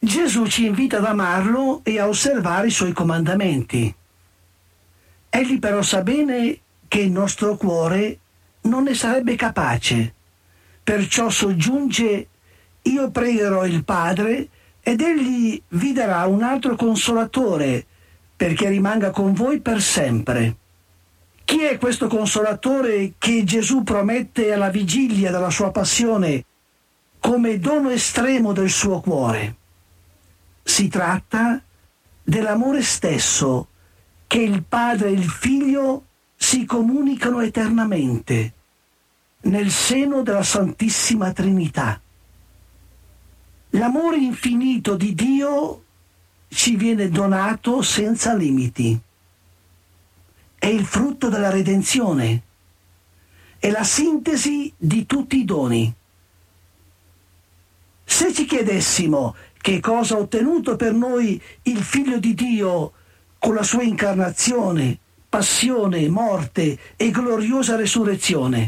Gesù ci invita ad amarlo e a osservare i suoi comandamenti. Egli però sa bene che il nostro cuore non ne sarebbe capace. Perciò soggiunge: io pregherò il Padre ed egli vi darà un altro consolatore perché rimanga con voi per sempre. Chi è questo consolatore che Gesù promette alla vigilia della sua passione come dono estremo del suo cuore? Si tratta dell'amore stesso che il Padre e il Figlio si comunicano eternamente nel seno della Santissima Trinità. L'amore infinito di Dio ci viene donato senza limiti. È il frutto della redenzione, è la sintesi di tutti i doni. Se ci chiedessimo che cosa ha ottenuto per noi il Figlio di Dio con la sua incarnazione, passione, morte e gloriosa resurrezione,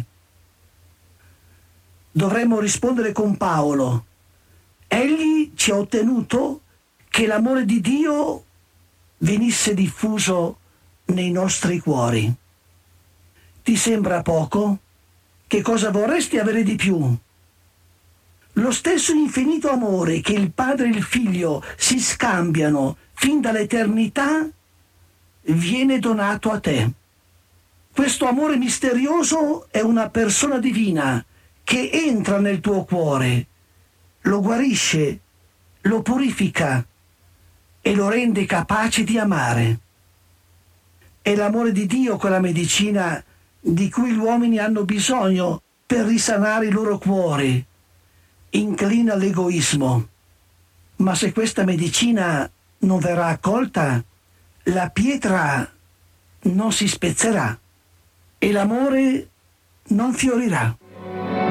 dovremmo rispondere con Paolo: egli ci ha ottenuto che l'amore di Dio venisse diffuso nei nostri cuori. Ti sembra poco? Che cosa vorresti avere di più? Lo stesso infinito amore che il Padre e il Figlio si scambiano fin dall'eternità viene donato a te. Questo amore misterioso è una persona divina che entra nel tuo cuore, lo guarisce, lo purifica e lo rende capace di amare. È l'amore di Dio quella medicina di cui gli uomini hanno bisogno per risanare il loro cuore, inclina all'egoismo. Ma se questa medicina non verrà accolta, la pietra non si spezzerà e l'amore non fiorirà.